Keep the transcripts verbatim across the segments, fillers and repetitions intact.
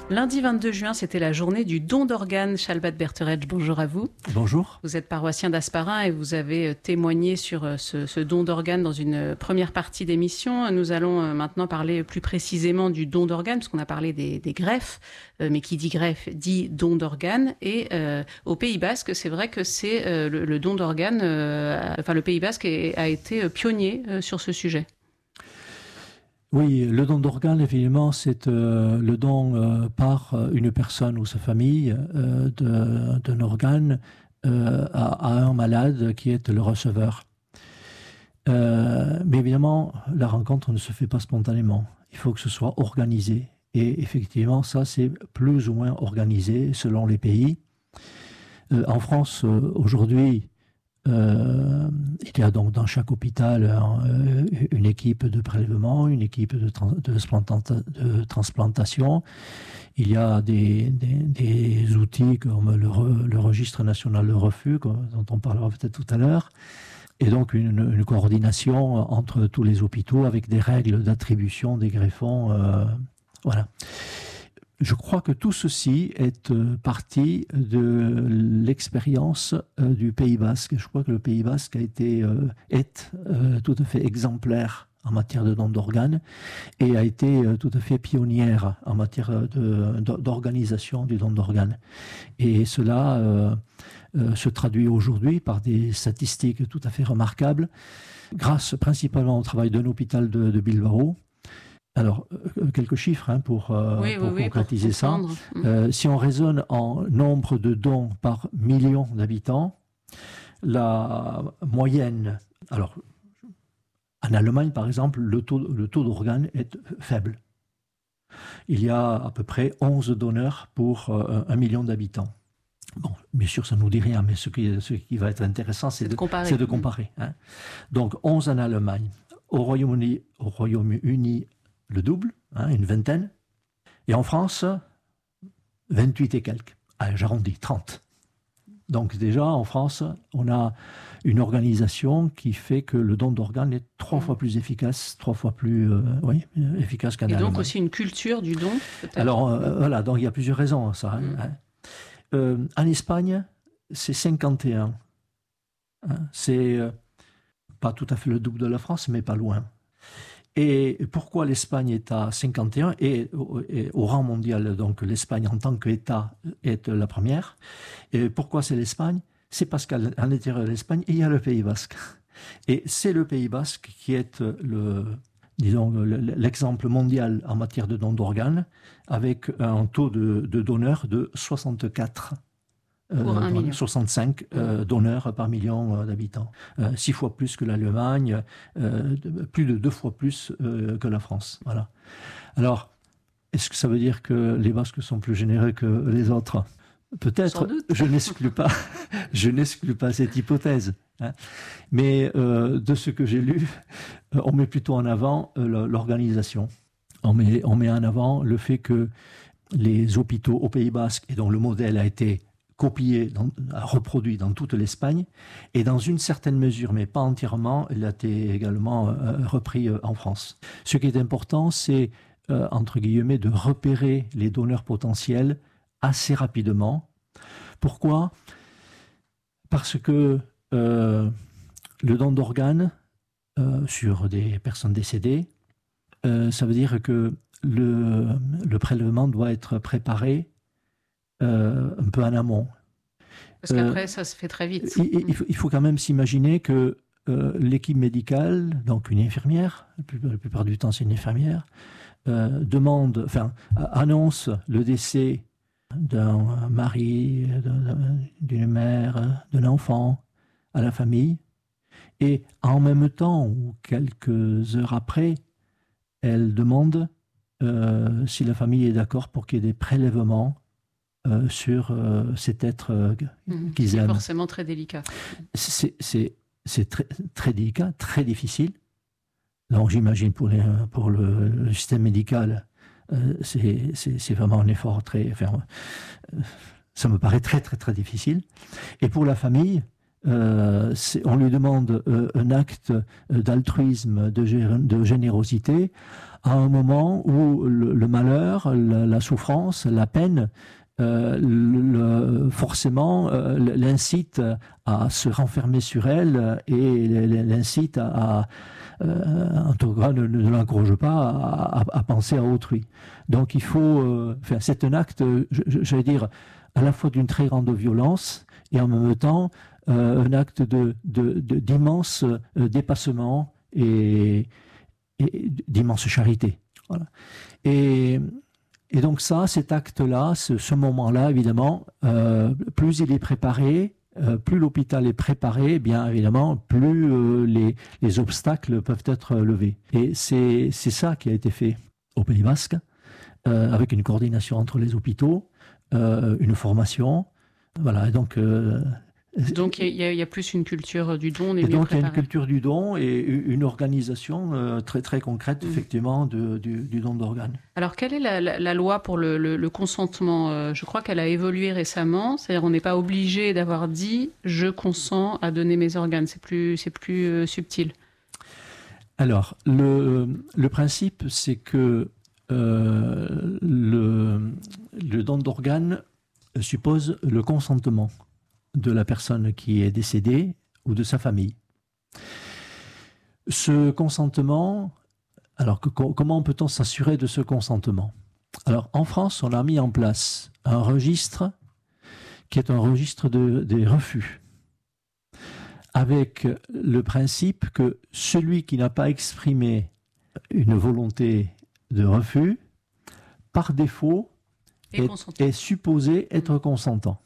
Lundi vingt-deux juin, c'était la journée du don d'organes. Chalbat Berteretsch, bonjour à vous. Bonjour. Vous êtes paroissien d'Asparin et vous avez témoigné sur ce, ce don d'organes dans une première partie d'émission. Nous allons maintenant parler plus précisément du don d'organes, parce qu'on a parlé des, des greffes, mais qui dit greffe dit don d'organes. Et euh, au Pays Basque, c'est vrai que c'est euh, le, le don d'organes, euh, enfin le Pays Basque est, a été pionnier euh, sur ce sujet. Oui, le don d'organes, évidemment, c'est euh, le don euh, par une personne ou sa famille euh, de, d'un organe euh, à, à un malade qui est le receveur. Euh, mais évidemment, la rencontre ne se fait pas spontanément. Il faut que ce soit organisé. Et effectivement, ça, c'est plus ou moins organisé selon les pays. Euh, en France, euh, aujourd'hui, Euh, il y a donc dans chaque hôpital euh, une équipe de prélèvement, une équipe de, trans- de, transplanta- de transplantation. Il y a des, des, des outils comme le, re- le registre national de refus, dont on parlera peut-être tout à l'heure, et donc une, une coordination entre tous les hôpitaux avec des règles d'attribution des greffons. Euh, voilà. Je crois que tout ceci est euh, parti de l'expérience euh, du Pays Basque. Je crois que le Pays Basque a été, euh, est euh, tout à fait exemplaire en matière de don d'organes et a été euh, tout à fait pionnière en matière de, de, d'organisation du don d'organes. Et cela euh, euh, se traduit aujourd'hui par des statistiques tout à fait remarquables, grâce principalement au travail d'un hôpital de, de Bilbao. Alors, euh, quelques chiffres hein, pour, euh, oui, pour oui, concrétiser oui, pour ça. Euh, si on raisonne en nombre de dons par million d'habitants, la moyenne, alors en Allemagne par exemple, le taux, le taux d'organes est faible. Il y a à peu près onze donneurs pour euh, un million d'habitants. Bon, bien sûr, ça ne nous dit rien, mais ce qui, ce qui va être intéressant, c'est, c'est de, de comparer. C'est de comparer hein. Donc, onze en Allemagne. Au Royaume-Uni, au Royaume-Uni le double, hein, une vingtaine. Et en France, vingt-huit et quelques. Allez, j'arrondis, trente. Donc déjà, en France, on a une organisation qui fait que le don d'organes est trois mmh. fois plus efficace, trois fois plus euh, oui, efficace qu'en Allemagne. Et donc aussi une culture du don, peut-être. Alors, euh, voilà, donc il y a plusieurs raisons à ça. Mmh. Hein. Euh, en Espagne, c'est cinquante et un. Hein. C'est euh, pas tout à fait le double de la France, mais pas loin. Et pourquoi l'Espagne est à cinquante et un et, et au rang mondial, donc l'Espagne en tant qu'État est la première. Et pourquoi c'est l'Espagne? C'est parce qu'à l'intérieur de l'Espagne, il y a le Pays Basque. Et c'est le Pays Basque qui est le, disons, l'exemple mondial en matière de don d'organes, avec un taux de, de donneurs de soixante-quatre. Pour un million. soixante-cinq euh, donneurs par million euh, d'habitants. Euh, six fois plus que l'Allemagne, euh, plus de deux fois plus euh, que la France. Voilà. Alors, est-ce que ça veut dire que les Basques sont plus généreux que les autres? Peut-être, je n'exclus pas, je n'exclus pas cette hypothèse. Hein. Mais euh, de ce que j'ai lu, on met plutôt en avant euh, l'organisation. On met, on met en avant le fait que les hôpitaux au Pays Basque, et dont le modèle a été copié, dans, reproduit dans toute l'Espagne, et dans une certaine mesure, mais pas entièrement, il a été également euh, repris euh, en France. Ce qui est important, c'est, euh, entre guillemets, de repérer les donneurs potentiels assez rapidement. Pourquoi? Parce que euh, le don d'organes euh, sur des personnes décédées, euh, ça veut dire que le, le prélèvement doit être préparé Euh, un peu en amont. Parce qu'après, euh, ça se fait très vite. Il, il, faut, il faut quand même s'imaginer que euh, l'équipe médicale, donc une infirmière, la plupart, la plupart du temps c'est une infirmière, euh, demande, enfin, annonce le décès d'un mari, d'un, d'une mère, d'un enfant à la famille, et en même temps ou quelques heures après, elle demande euh, si la famille est d'accord pour qu'il y ait des prélèvements Euh, sur euh, cet être euh, mmh, qu'ils aiment. C'est forcément très délicat. C'est, c'est, c'est très, très délicat, très difficile. Donc j'imagine pour, les, pour le, le système médical, euh, c'est, c'est, c'est vraiment un effort très... Enfin, euh, ça me paraît très très très difficile. Et pour la famille, euh, on lui demande euh, un acte d'altruisme, de, de générosité, à un moment où le, le malheur, la, la souffrance, la peine, euh, le, forcément euh, l'incite à se renfermer sur elle et l'incite à, à euh, en tout cas ne, ne l'encourage pas à, à, à penser à autrui. Donc il faut, euh, enfin, c'est un acte, j'allais dire, à la fois d'une très grande violence et en même temps euh, un acte de, de, de, d'immense euh, dépassement et et d'immense charité. Voilà. Et, et donc ça, cet acte-là, ce, ce moment-là, évidemment, euh, plus il est préparé, euh, plus l'hôpital est préparé, bien évidemment, plus euh, les, les obstacles peuvent être levés. Et c'est, c'est ça qui a été fait au Pays Basque, euh, avec une coordination entre les hôpitaux, euh, une formation. Voilà, et donc... Euh, Donc il y, y a plus une culture du don, on est et mieux donc préparé. Il y a une culture du don et une organisation euh, très très concrète, mmh. effectivement, de, du, du don d'organes. Alors quelle est la, la, la loi pour le, le, le consentement euh, Je crois qu'elle a évolué récemment, c'est-à-dire on n'est pas obligé d'avoir dit « je consens à donner mes organes », c'est plus, c'est plus euh, subtil. Alors, le, le principe, c'est que euh, le, le don d'organes suppose le consentement de la personne qui est décédée ou de sa famille. Ce consentement, alors que, comment peut-on s'assurer de ce consentement? Alors en France, on a mis en place un registre qui est un registre de, des refus, avec le principe que celui qui n'a pas exprimé une volonté de refus, par défaut, est, est supposé être consentant.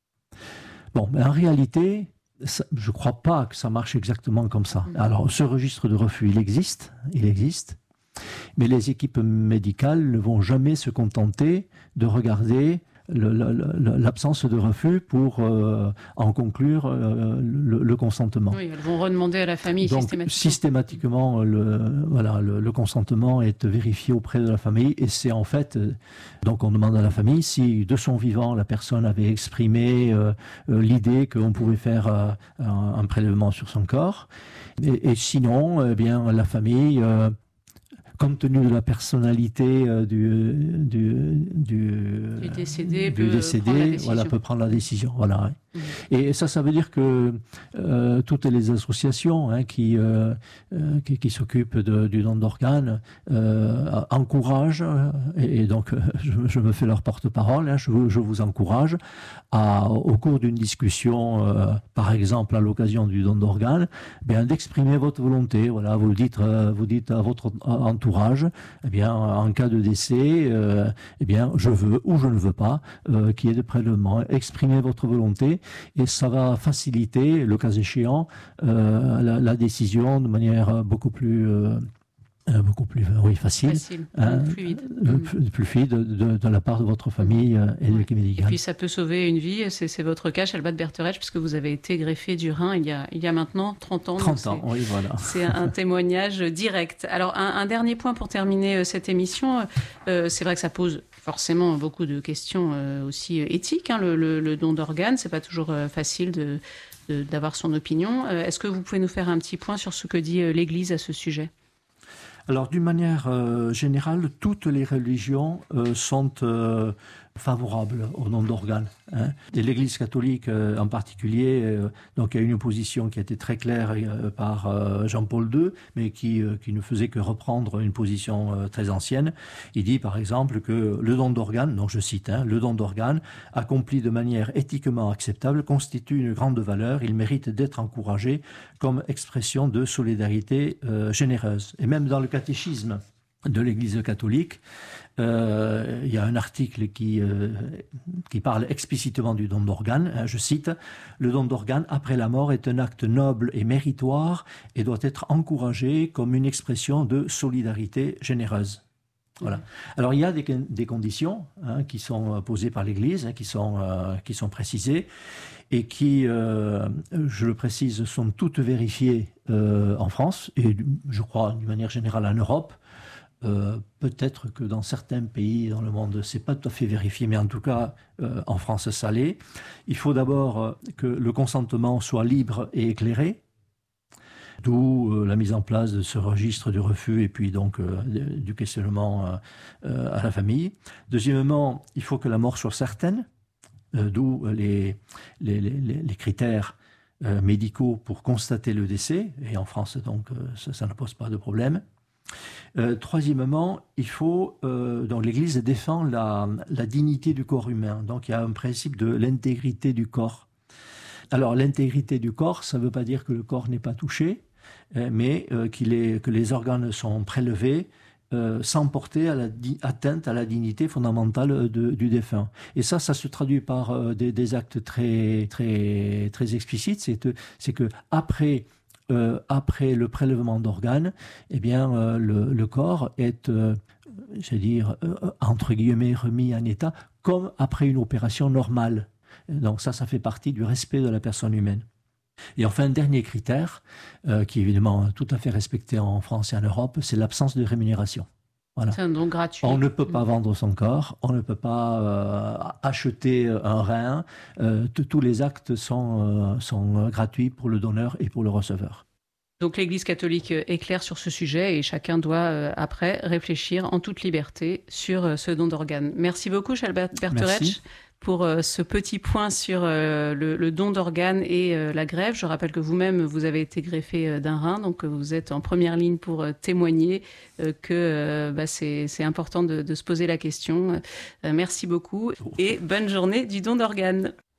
Bon, mais en réalité, ça, je ne crois pas que ça marche exactement comme ça. Alors, ce registre de refus, il existe, il existe, mais les équipes médicales ne vont jamais se contenter de regarder le, le, le, l'absence de refus pour euh, en conclure euh, le, le consentement. Oui, elles vont redemander à la famille Donc, systématiquement. systématiquement, le, voilà, le, le consentement est vérifié auprès de la famille et c'est en fait, euh, donc on demande à la famille si de son vivant la personne avait exprimé euh, euh, l'idée qu'on pouvait faire euh, un, un prélèvement sur son corps et, et sinon, eh bien, la famille... Euh, compte tenu de la personnalité euh, du, du, du, du décédé, du peut, décédé prendre voilà, peut prendre la décision. Voilà. Mmh. Et ça, ça veut dire que euh, toutes les associations hein, qui, euh, euh, qui, qui s'occupent de, du don d'organes euh, encouragent, et, et donc je, je me fais leur porte-parole, hein, je, je vous encourage à, au cours d'une discussion, euh, par exemple à l'occasion du don d'organes, bien d'exprimer votre volonté. Voilà, vous le dites, euh, vous dites à votre entourage, eh bien, en cas de décès, euh, eh bien, je veux ou je ne veux pas euh, qu'il y ait de prélèvement. Exprimez votre volonté. Et ça va faciliter, le cas échéant, euh, la, la décision de manière beaucoup plus, euh, beaucoup plus oui, facile, facile hein, plus fluide, plus, plus fluide de, de, de la part de votre famille euh, et de l'équipe médicale. Et puis ça peut sauver une vie, c'est, c'est votre cas, Chalbat Berterech, puisque vous avez été greffé du rein il y a, il y a maintenant trente ans. trente ans, oui, voilà. C'est un témoignage direct. Alors un, un dernier point pour terminer cette émission, euh, c'est vrai que ça pose forcément beaucoup de questions euh, aussi éthiques, hein, le, le, le don d'organes, c'est pas toujours euh, facile de, de, d'avoir son opinion. Euh, est-ce que vous pouvez nous faire un petit point sur ce que dit euh, l'Église à ce sujet ? Alors, d'une manière euh, générale, toutes les religions euh, sont euh, favorables au don d'organes. Hein. Et l'Église catholique euh, en particulier, euh, donc il y a une position qui a été très claire euh, par euh, Jean-Paul deux, mais qui, euh, qui ne faisait que reprendre une position euh, très ancienne. Il dit par exemple que le don d'organes, donc je cite, hein, le don d'organes accompli de manière éthiquement acceptable constitue une grande valeur. Il mérite d'être encouragé comme expression de solidarité euh, généreuse. Et même dans le catéchisme de l'Église catholique, euh, il y a un article qui, euh, qui parle explicitement du don d'organes. Hein, je cite, « Le don d'organes après la mort est un acte noble et méritoire et doit être encouragé comme une expression de solidarité généreuse. » Voilà. Alors il y a des, des conditions hein, qui sont posées par l'Église, hein, qui sont, euh, qui sont précisées et qui, euh, je le précise, sont toutes vérifiées euh, en France et je crois d'une manière générale en Europe. Euh, peut-être que dans certains pays dans le monde, c'est pas tout à fait vérifié, mais en tout cas, euh, en France, ça l'est. Il faut d'abord euh, que le consentement soit libre et éclairé, d'où euh, la mise en place de ce registre du refus et puis donc euh, du questionnement euh, euh, à la famille. Deuxièmement, il faut que la mort soit certaine, euh, d'où les, les, les, les critères euh, médicaux pour constater le décès. Et en France, donc, euh, ça, ça ne pose pas de problème. Euh, troisièmement, il faut euh, donc l'Église défend la, la dignité du corps humain. Donc il y a un principe de l'intégrité du corps. Alors l'intégrité du corps, ça ne veut pas dire que le corps n'est pas touché, euh, mais euh, qu'il est, que les organes sont prélevés euh, sans porter à la di- atteinte à la dignité fondamentale de, du défunt. Et ça, ça se traduit par euh, des, des actes très très très explicites. C'est, c'est que après Euh, après le prélèvement d'organes, eh bien, euh, le, le corps est, euh, je veux dire, euh, entre guillemets, remis en état comme après une opération normale. Donc ça, ça fait partie du respect de la personne humaine. Et enfin, un dernier critère, euh, qui est évidemment tout à fait respecté en France et en Europe, c'est l'absence de rémunération. Voilà. C'est un don gratuit. On ne peut pas vendre son corps, on ne peut pas euh, acheter un rein. Euh, tous les actes sont, euh, sont gratuits pour le donneur et pour le receveur. Donc l'Église catholique est claire sur ce sujet et chacun doit euh, après réfléchir en toute liberté sur euh, ce don d'organes. Merci beaucoup, Charles Bertheretsch, pour euh, ce petit point sur euh, le, le don d'organes et euh, la greffe. Je rappelle que vous-même, vous avez été greffé euh, d'un rein, donc euh, vous êtes en première ligne pour euh, témoigner euh, que euh, bah, c'est, c'est important de, de se poser la question. Euh, merci beaucoup et bonne journée du don d'organes.